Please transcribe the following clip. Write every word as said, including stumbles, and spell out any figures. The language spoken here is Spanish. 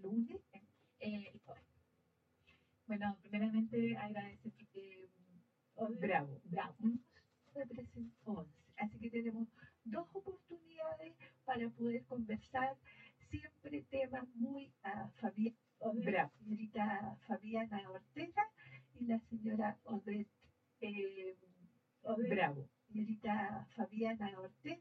lunes. Eh, bueno, primeramente agradecer que Bravo, Bravo. Representó once. Así que tenemos dos oportunidades para poder conversar, siempre temas muy a Fabián, Bravo, señorita Fabiana Ortega y la señora Odette eh, Bravo, señorita Fabiana Ortega